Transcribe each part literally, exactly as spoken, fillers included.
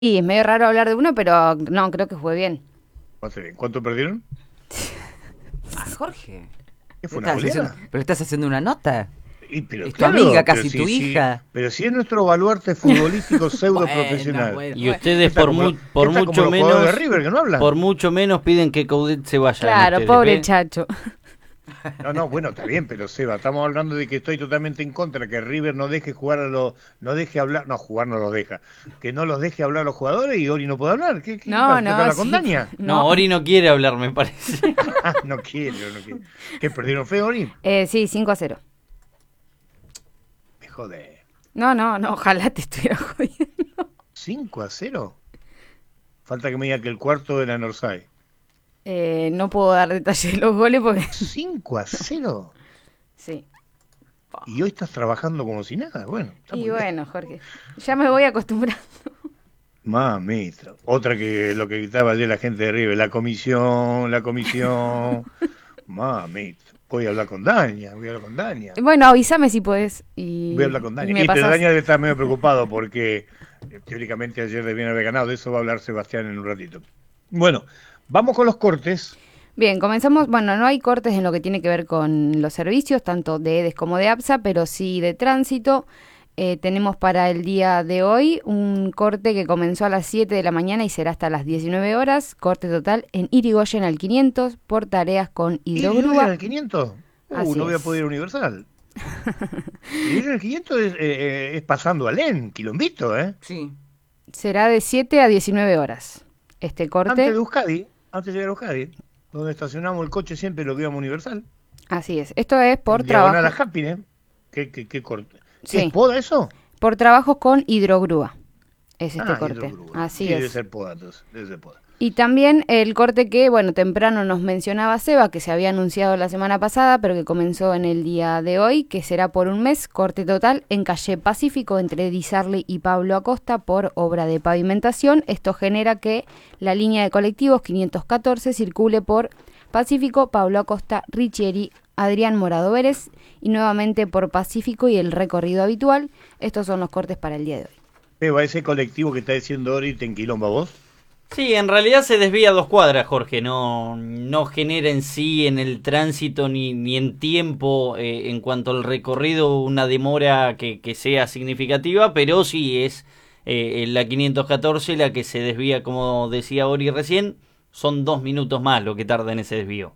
Y es medio raro hablar de uno, pero no, creo que fue bien. Bastante bien. ¿Cuánto perdieron? Ah, Jorge. ¿Qué ¿Qué fue una estás haciendo? goleada? ¿Pero estás haciendo una nota? Y, pero Es tu amiga, claro, pero casi sí, tu sí, hija. pero si es nuestro baluarte futbolístico pseudo Bueno, profesional. bueno, Y bueno. ¿Qué ustedes está por, como, mu- qué por está como mucho los jugadores de menos, River que no hablan? por mucho menos piden que Coudet se vayan Claro, ustedes, pobre ¿ve? chacho. No, no, bueno, está bien, pero Seba, estamos hablando de que estoy totalmente en contra, que River no deje jugar a los, no deje hablar, no, jugar no los deja, que no los deje hablar a los jugadores y Ori no puede hablar. ¿Qué, qué No, pasa? ¿Te no, la sí. condaña? No, No. Ori no quiere hablar, me parece. Ah, no quiere, no quiere. ¿Qué, perdieron feo, Ori? Eh, sí, cinco a cero. Me jode. No, no, no, ojalá te estuviera jodiendo. ¿cinco a cero? Falta que me diga que el cuarto era Norsay. Eh, no puedo dar detalles de los goles porque... ¿cinco a cero? Sí. Y hoy estás trabajando como si nada. Bueno, está Y muy bien. bueno, Jorge, ya me voy acostumbrando. Mamita. Otra que lo que gritaba ayer la gente de River, la comisión, la comisión. Mamita. Voy a hablar con Daña, voy a hablar con Daña. Bueno, avísame si podés Voy a y, hablar con y Daña. me Y pero pasas. Daña debe estar medio preocupado porque eh, teóricamente ayer debían haber ganado. De eso va a hablar Sebastián en un ratito. Bueno, vamos con los cortes. Bien, comenzamos. Bueno, no hay cortes en lo que tiene que ver con los servicios, tanto de EDES como de APSA, pero sí de tránsito. Eh, tenemos para el día de hoy un corte que comenzó a las siete de la mañana y será hasta las diecinueve horas. Corte total en Irigoyen al quinientos por tareas con ¿Y Irigoyen hidrogrúa. al quinientos? Uh, Así no voy a es. poder ir a Universal. Irigoyen al quinientos es, eh, eh, es pasando a Len, quilombito, ¿eh? Sí. Será de siete a diecinueve horas este Antes corte. de Euskadi, antes de llegar a Euskadi, donde estacionamos el coche siempre lo que íbamos a Universal. Así es. Esto es por En diagonal a trabajo. Happiness. ¿Qué, qué, qué corte? ¿Qué es Sí, poda eso? por trabajos con hidrogrúa. Es este Ah, corte. hidrogrúa. Así Sí, debe es. ser poda, entonces. Debe ser poda. Y también el corte que, bueno, temprano nos mencionaba Seba, que se había anunciado la semana pasada, pero que comenzó en el día de hoy, que será por un mes, corte total, en calle Pacífico entre Di Sarli y Pablo Acosta por obra de pavimentación. Esto genera que la línea de colectivos quinientos catorce circule por Pacífico, Pablo Acosta, Richieri, Adrián Morado Vélez y nuevamente por Pacífico y el recorrido habitual. Estos son los cortes para el día de hoy. Eva, ese colectivo que está diciendo Ori, ¿te enquilomba vos? Sí, en realidad se desvía dos cuadras, Jorge. No, no genera en sí en el tránsito ni, ni en tiempo eh, en cuanto al recorrido una demora que, que sea significativa, pero sí es eh, la quinientos catorce la que se desvía, como decía Ori recién, son dos minutos más lo que tarda en ese desvío.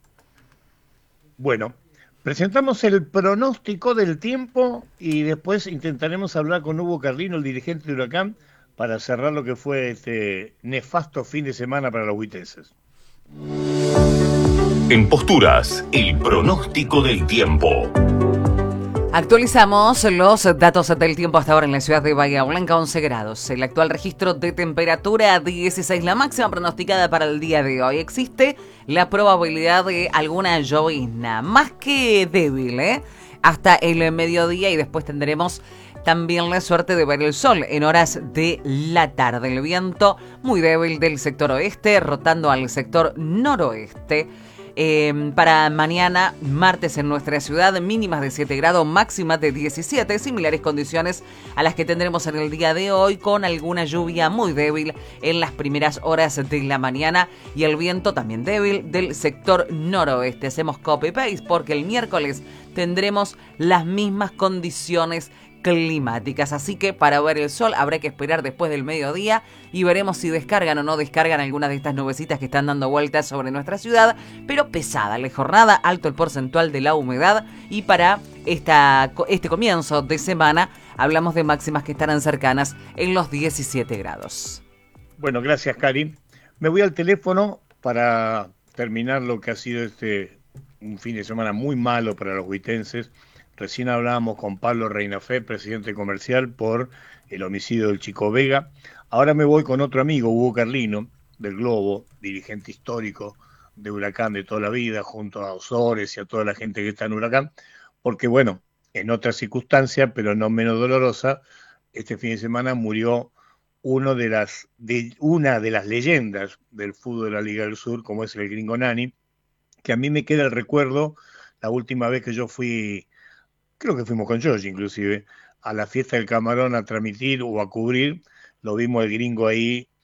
Bueno, presentamos el pronóstico del tiempo y después intentaremos hablar con Hugo Carlino, el dirigente de Huracán, para cerrar lo que fue este nefasto fin de semana para los huitenses. En Posturas, el pronóstico del tiempo. Actualizamos los datos del tiempo hasta ahora en la ciudad de Bahía Blanca, once grados. El actual registro de temperatura dieciséis, la máxima pronosticada para el día de hoy. Existe la probabilidad de alguna llovizna, más que débil, ¿eh? Hasta el mediodía y después tendremos también la suerte de ver el sol en horas de la tarde. El viento muy débil del sector oeste, rotando al sector noroeste. Eh, para mañana, martes en nuestra ciudad, mínimas de siete grados, máximas de diecisiete, similares condiciones a las que tendremos en el día de hoy, con alguna lluvia muy débil en las primeras horas de la mañana y el viento también débil del sector noroeste. Hacemos copy-paste porque el miércoles tendremos las mismas condiciones climáticas, así que para ver el sol habrá que esperar después del mediodía y veremos si descargan o no descargan algunas de estas nubecitas que están dando vueltas sobre nuestra ciudad, pero pesada la jornada, alto el porcentual de la humedad y para esta, este comienzo de semana hablamos de máximas que estarán cercanas en los diecisiete grados. Bueno, gracias, Cari. Me voy al teléfono para terminar lo que ha sido este un fin de semana muy malo para los huitenses. Recién hablábamos con Pablo Reinafé, presidente comercial, por el homicidio del Chico Vega. Ahora me voy con otro amigo, Hugo Carlino, del Globo, dirigente histórico de Huracán de toda la vida, junto a Osores y a toda la gente que está en Huracán, porque bueno, en otra circunstancia, pero no menos dolorosa, este fin de semana murió uno de las, de, una de las leyendas del fútbol de la Liga del Sur, como es el Gringo Nani, que a mí me queda el recuerdo, la última vez que yo fui, creo que fuimos con George inclusive, a la fiesta del Camarón a transmitir o a cubrir lo vimos el gringo ahí